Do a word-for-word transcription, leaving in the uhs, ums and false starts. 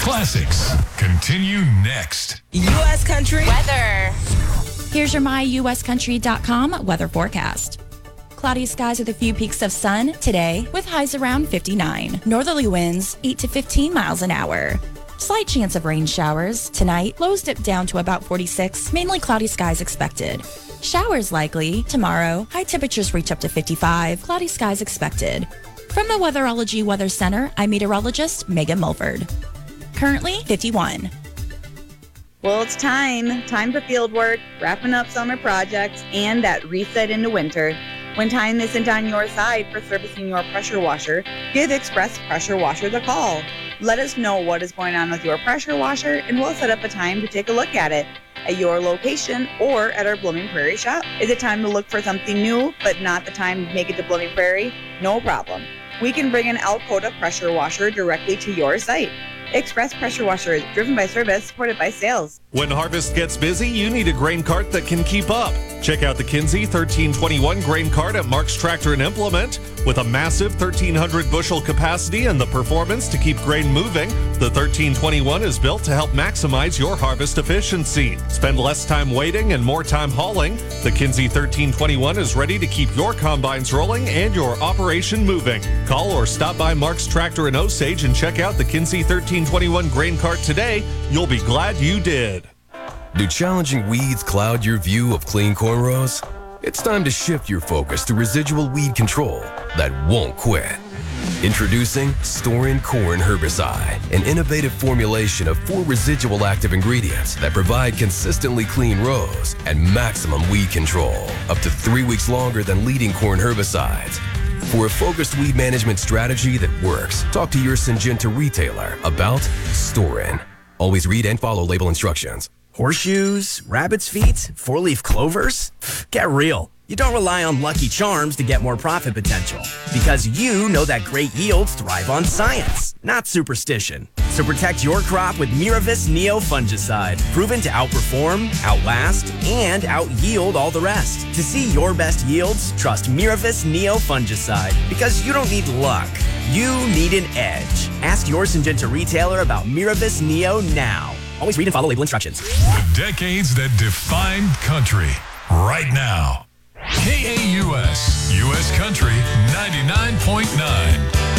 Classics continue next. U S Country weather. Here's your my U S country dot com weather forecast. Cloudy skies with a few peaks of sun today with highs around fifty-nine. Northerly winds eight to fifteen miles an hour. Slight chance of rain showers. Tonight, lows dip down to about forty-six, mainly cloudy skies expected. Showers likely. Tomorrow, high temperatures reach up to fifty-five, cloudy skies expected. From the Weatherology Weather Center, I'm meteorologist Megan Mulford. Currently fifty-one. Well, it's time. Time for field work, wrapping up summer projects, and that reset into winter. When time isn't on your side for servicing your pressure washer, give Express Pressure Washers a call. Let us know what is going on with your pressure washer, and we'll set up a time to take a look at it at your location or at our Blooming Prairie shop. Is it time to look for something new, but not the time to make it to Blooming Prairie? No problem. We can bring an Alcoa pressure washer directly to your site. Express Pressure Washer is driven by service, supported by sales. When harvest gets busy, you need a grain cart that can keep up. Check out the Kinsey thirteen twenty-one grain cart at Mark's Tractor and Implement. With a massive thirteen hundred bushel capacity and the performance to keep grain moving, the thirteen twenty-one is built to help maximize your harvest efficiency. Spend less time waiting and more time hauling. The Kinsey thirteen twenty-one is ready to keep your combines rolling and your operation moving. Call or stop by Mark's Tractor in Osage and check out the Kinsey thirteen twenty-one grain cart today. You'll be glad you did. Do challenging weeds cloud your view of clean cornrows? It's time to shift your focus to residual weed control that won't quit. Introducing Storin Corn Herbicide, an innovative formulation of four residual active ingredients that provide consistently clean rows and maximum weed control, up to three weeks longer than leading corn herbicides. For a focused weed management strategy that works, talk to your Syngenta retailer about Storin. Always read and follow label instructions. Horseshoes, rabbit's feet, four-leaf clovers? Get real. You don't rely on Lucky Charms to get more profit potential because you know that great yields thrive on science, not superstition. So protect your crop with Miravis Neo Fungicide, proven to outperform, outlast, and out-yield all the rest. To see your best yields, trust Miravis Neo Fungicide because you don't need luck. You need an edge. Ask your Syngenta retailer about Miravis Neo now. Always read and follow label instructions. The decades that defined country right now. K A U S, U S Country ninety-nine point nine.